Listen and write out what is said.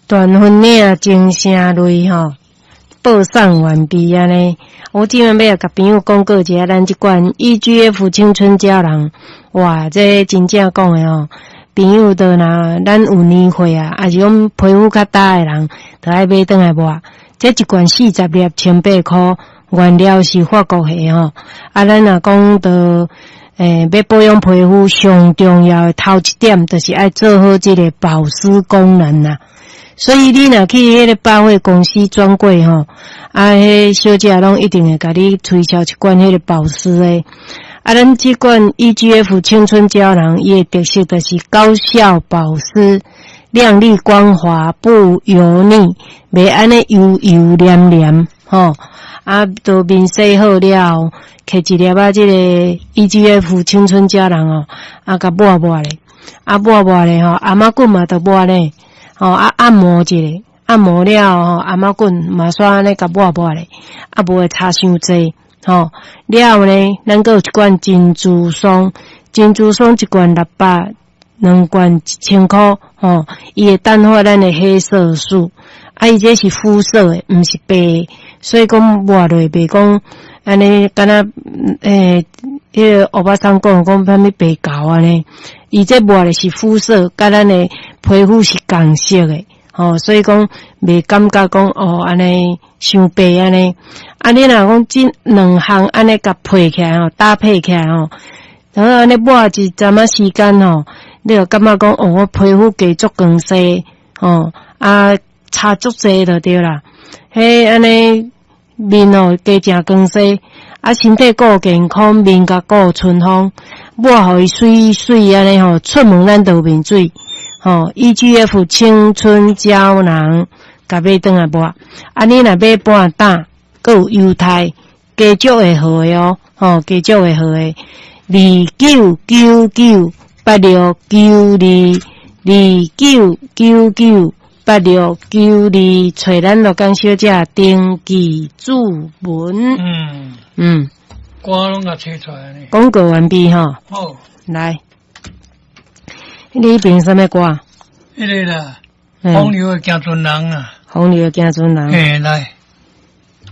段婚礼精声类吼，报送完毕安尼。我今晚要甲朋友讲过一下，咱即款 EGF 青春胶囊，哇，这真正讲诶吼，朋友都若咱有年岁啊，还是讲皮肤较大诶人，都爱买转来抹。这一罐40粒1,800块，原料是法国诶吼。啊，咱若讲到要保养皮肤，上重要诶头一点，就是爱做好这个保湿功能啦。所以你若去迄个百货公司专柜吼，迄小姐拢一定会甲你推销一罐迄个保湿诶。咱这罐 EGF 青春胶囊，伊诶特色就是高效保湿、亮丽光滑、不油腻，袂安尼油油黏黏吼。都面洗好了，摕一粒这个 EGF 青春胶囊甲抹抹咧，抹抹咧吼，阿妈棍嘛都抹咧。按摩一下，按摩了阿妈棍嘛煞安尼甲抹抹咧，无会差伤济了后呢，咱阁有一罐珍珠霜，珍珠霜一罐600，两罐1000块伊会淡化咱的黑色素，伊这是肤色的，毋是白，所以讲抹落袂讲安尼，敢若迄个欧巴桑讲啥物白膏安尼，伊这抹的是肤色，甲咱的皮肤是共色的，所以讲袂感觉讲安尼伤白安尼。你若讲这两项安尼甲配起来搭配起来然后安尼抹一阵仔时间你就感觉讲我皮肤加足光细差足济就对啦。安尼面加正光细。身体够健康，面甲够春风，抹互伊水水安尼出门咱都面水EGF 青春胶囊，甲买转来抹。你若买半打，阁有优待，加足会好诶加足会好诶2999869229998692，找咱罗江小姐登记注文。 歌拢甲吹出来呢。 广告完毕好，来，你凭什么歌？ 迄个啦，风流的行船人啊。 风流的行船人。 来。